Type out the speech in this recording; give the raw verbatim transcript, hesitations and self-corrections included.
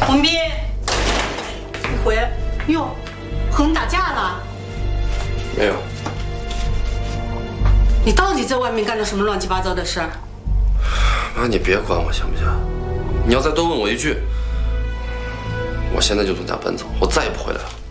文斌，你回来，哟，和你打架了？ 没有。 你到底在外面干了什么乱七八糟的事？ 妈，你别管我行不行？你要再多问我一句，我现在就从家搬走，我再也不回来了。